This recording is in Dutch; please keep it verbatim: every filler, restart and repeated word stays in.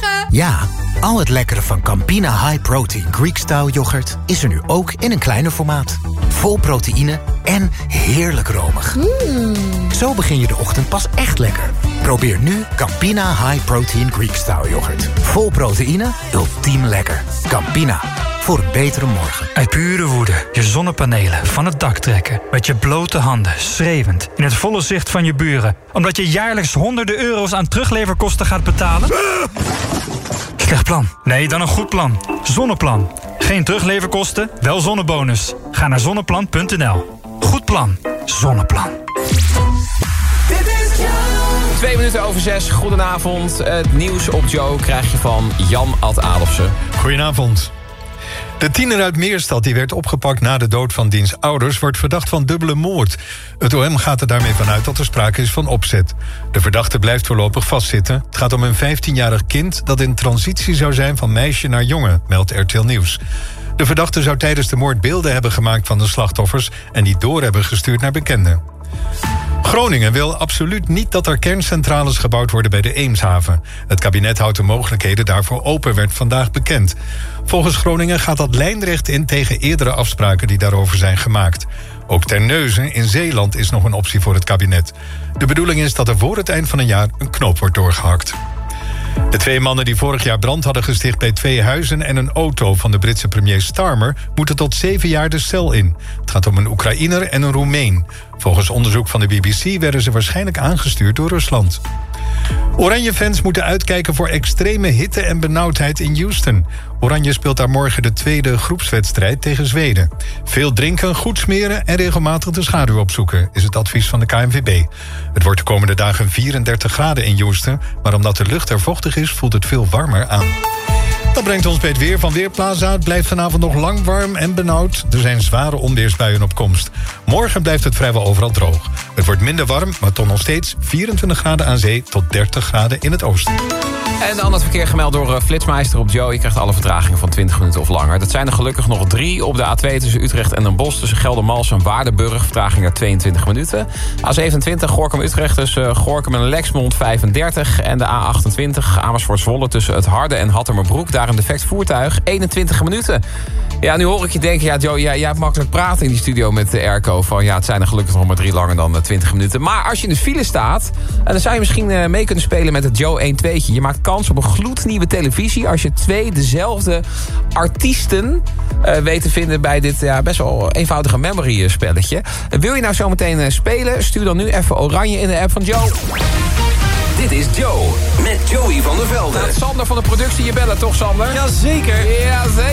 Goedemorgen. Ja, al het lekkere van Campina High Protein Greek Style yoghurt is er nu ook in een kleiner formaat. Vol proteïne en heerlijk romig. Mm. Zo begin je de ochtend pas echt lekker. Probeer nu Campina High Protein Greek Style yoghurt. Vol proteïne, ultiem lekker. Campina, voor een betere morgen. Uit pure woede je zonnepanelen van het dak trekken. Met je blote handen, schreeuwend, in het volle zicht van je buren. Omdat je jaarlijks honderden euro's aan terugleverkosten gaat betalen? Slecht plan. Nee, dan een goed plan. Zonneplan. Geen terugleverkosten, wel zonnebonus. Ga naar zonneplan punt n l. Goed plan. Zonneplan. Twee minuten over zes. Goedenavond. Het nieuws op Joe krijg je van Jan Ad Adolfsen. Goedenavond. De tiener uit Meerstad die werd opgepakt na de dood van diens ouders wordt verdacht van dubbele moord. Het O M gaat er daarmee vanuit dat er sprake is van opzet. De verdachte blijft voorlopig vastzitten. Het gaat om een vijftienjarig kind dat in transitie zou zijn van meisje naar jongen, meldt R T L Nieuws. De verdachte zou tijdens de moord beelden hebben gemaakt van de slachtoffers en die door hebben gestuurd naar bekenden. Groningen wil absoluut niet dat er kerncentrales gebouwd worden bij de Eemshaven. Het kabinet houdt de mogelijkheden daarvoor open, werd vandaag bekend. Volgens Groningen gaat dat lijnrecht in tegen eerdere afspraken die daarover zijn gemaakt. Ook Terneuzen in Zeeland is nog een optie voor het kabinet. De bedoeling is dat er voor het eind van een jaar een knoop wordt doorgehakt. De twee mannen die vorig jaar brand hadden gesticht bij twee huizen en een auto van de Britse premier Starmer moeten tot zeven jaar de cel in. Het gaat om een Oekraïner en een Roemeen. Volgens onderzoek van de B B C werden ze waarschijnlijk aangestuurd door Rusland. Oranje-fans moeten uitkijken voor extreme hitte en benauwdheid in Houston. Oranje speelt daar morgen de tweede groepswedstrijd tegen Zweden. Veel drinken, goed smeren en regelmatig de schaduw opzoeken, is het advies van de K N V B. Het wordt de komende dagen vierendertig graden in Houston, maar omdat de lucht er vochtig is, voelt het veel warmer aan. Dat brengt ons bij het weer van Weerplaza. Het blijft vanavond nog lang warm en benauwd. Er zijn zware onweersbuien op komst. Morgen blijft het vrijwel overal droog. Het wordt minder warm, maar toch nog steeds vierentwintig graden aan zee tot dertig graden in het oosten. En dan het verkeer gemeld door uh, Flitsmeister op Joe. Je krijgt alle vertragingen van twintig minuten of langer. Dat zijn er gelukkig nog drie op de A twee tussen Utrecht en Den Bosch. Tussen Geldermalsen en Waardenburg. Vertraging naar tweeëntwintig minuten. A zevenentwintig Gorinchem-Utrecht tussen Gorinchem en Lexmond vijfendertig. En de A achtentwintig Amersfoort-Zwolle tussen het Harde en Hattemerbroek. Daar een defect voertuig. eenentwintig minuten. Ja, nu hoor ik je denken, ja Joe, jij, jij hebt makkelijk praten in die studio met de airco. Van ja, het zijn er gelukkig nog maar drie langer dan twintig minuten. Maar als je in de file staat, dan zou je misschien uh, mee kunnen spelen met het Joe één tweetje. Je maakt kans op een gloednieuwe televisie als je twee dezelfde artiesten uh, weet te vinden bij dit ja, best wel eenvoudige memory spelletje. Uh, wil je nou zo meteen uh, spelen? Stuur dan nu even oranje in de app van Joe. Dit is Joe met Joey van der Velde. Sander van de productie, je bellen toch, Sander? Jazeker. Jazeker.